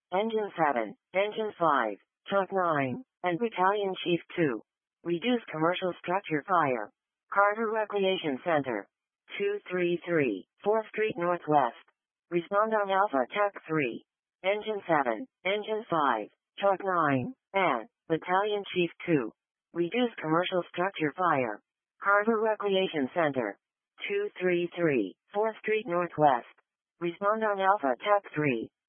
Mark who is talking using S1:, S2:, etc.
S1: Engine 7, Engine 5, Truck 9, and Battalion Chief 2. Reduce commercial structure fire. Carter Recreation Center. 233, 4th Street Northwest. Respond on Alpha Tech 3. Engine 7, Engine 5, Truck 9, and Battalion Chief 2. Reduce commercial structure fire. Carter Recreation Center. 233, 4th Street Northwest. Respond on Alpha Tech 3.